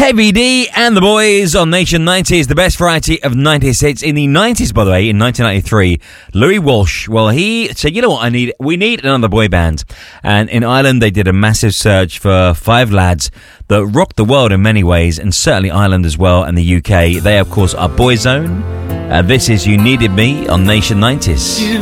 Heavy D and the Boys on Nation 90s, the best variety of 90s hits. In the 90s, by the way, in 1993, Louis Walsh, well, he said, you know what, we need another boy band. And in Ireland, they did a massive search for 5 lads that rocked the world in many ways, and certainly Ireland as well, and the UK. They, of course, are Boyzone. This is You Needed Me on Nation 90s.